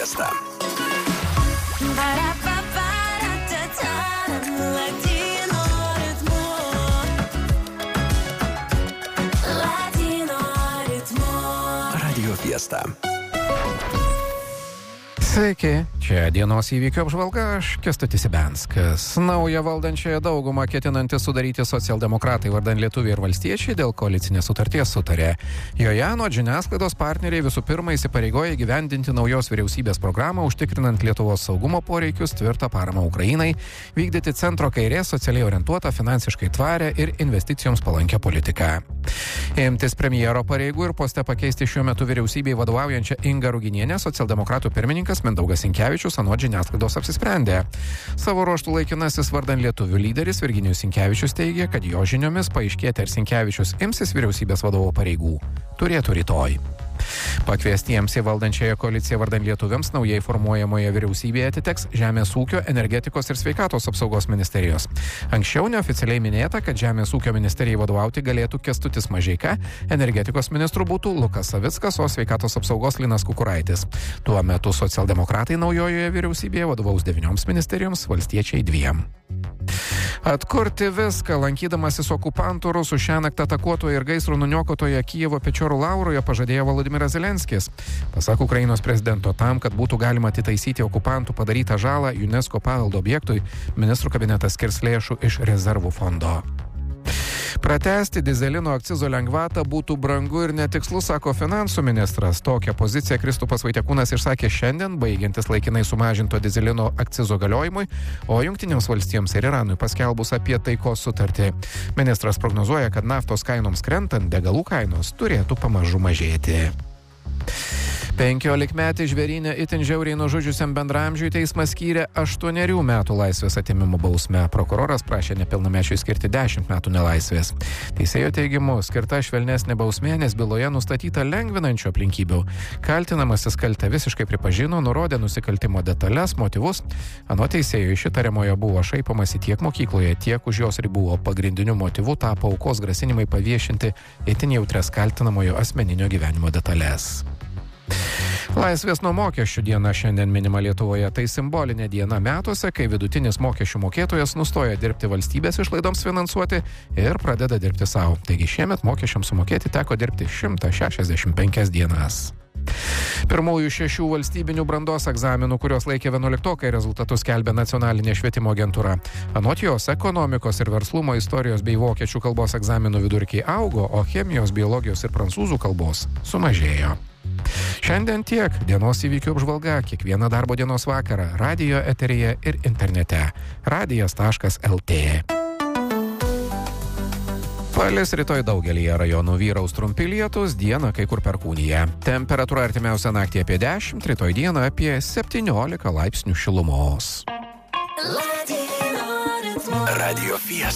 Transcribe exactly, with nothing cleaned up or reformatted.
Fiesta. Radio Fiesta. Sveiki, čia dienos įvykių apžvalga, aš Kęstutis Ibenskas. Naują valdančiąją daugumą ketinantys sudaryti socialdemokratai vardan Lietuviai ir valstiečiai dėl koalicinės sutarties sutarė. Joje anot žiniasklaidos partneriai visų pirma įsipareigoja įgyvendinti naujos vyriausybės programą, užtikrinant Lietuvos saugumo poreikius, tvirtą paramą Ukrainai, vykdyti centro kairės socialiai orientuotą, finansiškai tvarę ir investicijoms palankę politiką. Imtis premjero pareigų ir poste pakeisti šiuo metu vyriausybei vadovaujančią Ingą Ruginienę socialdemokratų pirmininkas Mindaugas Sinkevičius anot žiniasklaidos apsisprendė. Savo ruožtų laikinasis vardan Lietuvių lyderis Virginijus Sinkevičius teigė, kad jo žiniomis paaiškėti, ar Sinkevičius imsis vyriausybės vadovo pareigų, turėtų rytoj. Pakviestiems į valdančiąją koaliciją vardan lietuviams naujai formuojamoje vyriausybėje atiteks Žemės ūkio, energetikos ir sveikatos apsaugos ministerijos. Anksčiau neoficialiai minėta, kad Žemės ūkio ministerijai vadovauti galėtų Kęstutis Mažeika, energetikos ministrų būtų Lukas Savickas, o sveikatos apsaugos Linas Kukuraitis. Tuo metu socialdemokratai naujojoje vyriausybėje vadovaus devynioms ministerijoms, valstiečiai dviem. Atkurti viską, lankydamasis okupantų rusų šiąnakt atakuotoje ir gaisrų nuniokotoje Kijevo Pečorų Lauroje pažadėjo Volodymyras Zelenskis. Pasak Ukrainos prezidento, tam, kad būtų galima atitaisyti okupantų padarytą žalą UNESCO paveldo objektui, ministrų kabinetas skirs lėšų iš rezervų fondo. Pratęsti dizelino akcizo lengvatą būtų brangu ir netikslu, sako finansų ministras. Tokią poziciją Kristupas Vaitiekūnas išsakė šiandien, baigiantis laikinai sumažinto dizelino akcizo galiojimui, o Jungtinėms valstijoms ir Iranui paskelbus apie taikos sutartį. Ministras prognozuoja, kad naftos kainoms krentant, degalų kainos turėtų pamažu mažėti. Penkiolikmetį žvėrynę itin žiauriai nužudžiusiam bendramžiui teismas skyrė aštuonerių metų laisvės atėmimo bausmę. Prokuroras prašė nepilnamečiui skirti dešimt metų nelaisvės. Teisėjo teigimu, skirta švelnesnė bausmė, nes byloje nustatyta lengvinančių aplinkybių. Kaltinamasis kaltę visiškai pripažino, nurodė nusikaltimo detalės, motyvus. Anot teisėjo, iš įtariamojo buvo šaipomasi tiek mokykloje, tiek už jos ribų, o pagrindiniu motyvu tapo aukos grasinimai paviešinti itin jautrias kaltinamojo asmeninio gyvenimo detalės. Laisvės nuo mokesčių diena šiandien minima Lietuvoje. Tai simbolinė diena metuose, kai vidutinis mokesčių mokėtojas nustoja dirbti valstybės išlaidoms finansuoti ir pradeda dirbti savo. Taigi šiemet mokesčiams sumokėti teko dirbti šimtą šešiasdešimt penkias dienas. Pirmųjų šešių valstybinių brandos egzaminų, kurios laikė vienuoliktokai, rezultatus skelbia Nacionalinė švietimo agentūra. Anot jos, ekonomikos ir verslumo, istorijos bei vokiečių kalbos egzaminų vidurkiai augo, o chemijos, biologijos ir prancūzų kalbos sumažėjo. Šiandien tiek. Dienos įvykių apžvalga kiekvieną darbo dienos vakarą radijo eteryje ir internete. radijas taškas lt. Palis rytoj daugelyje rajonų, vyraus trumpi lietūs, dieną kai kur perkūnija. Temperatūra artimiausią naktį apie dešimt, rytoj dieną apie septyniolika laipsnių šilumos. Radio Fiesta.